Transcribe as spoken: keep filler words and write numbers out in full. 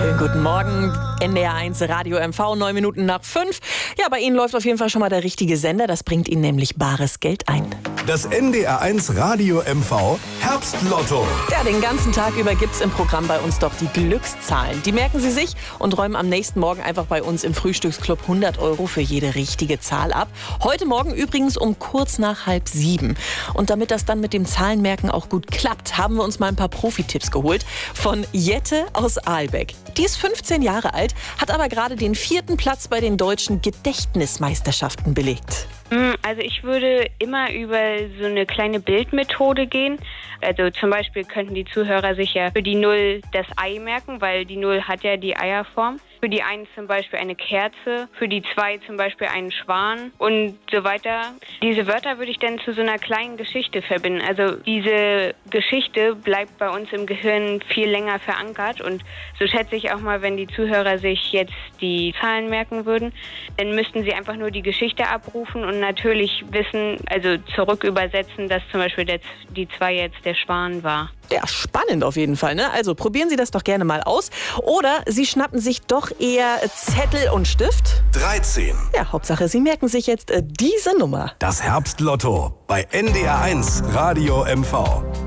Schönen guten Morgen, N D R eins Radio M V, neun Minuten nach fünf. Ja, bei Ihnen läuft auf jeden Fall schon mal der richtige Sender. Das bringt Ihnen nämlich bares Geld ein. Das N D R eins Radio M V Herbstlotto. Ja, den ganzen Tag über gibt's im Programm bei uns doch die Glückszahlen. Die merken Sie sich und räumen am nächsten Morgen einfach bei uns im Frühstücksclub hundert Euro für jede richtige Zahl ab. Heute Morgen übrigens um kurz nach halb sieben. Und damit das dann mit dem Zahlenmerken auch gut klappt, haben wir uns mal ein paar Profi-Tipps geholt von Jette aus Aalbeck. Die ist fünfzehn Jahre alt, hat aber gerade den vierten Platz bei den deutschen Gedächtnismeisterschaften belegt. Also ich würde immer über so eine kleine Bildmethode gehen. Also zum Beispiel könnten die Zuhörer sich ja für die Null das Ei merken, weil die Null hat ja die Eierform. Für die eins zum Beispiel eine Kerze, für die zwei zum Beispiel einen Schwan und so weiter. Diese Wörter würde ich dann zu so einer kleinen Geschichte verbinden. Also diese Geschichte bleibt bei uns im Gehirn viel länger verankert und so schätze ich auch mal, wenn die Zuhörer sich jetzt die Zahlen merken würden, dann müssten sie einfach nur die Geschichte abrufen und natürlich wissen, also zurück übersetzen, dass zum Beispiel der, die zwei jetzt der Schwan war. Ja, spannend auf jeden Fall, ne? Also probieren Sie das doch gerne mal aus. Oder Sie schnappen sich doch eher Zettel und Stift. dreizehn. Ja, Hauptsache, Sie merken sich jetzt äh, diese Nummer. Das Herbstlotto bei N D R eins Radio M V.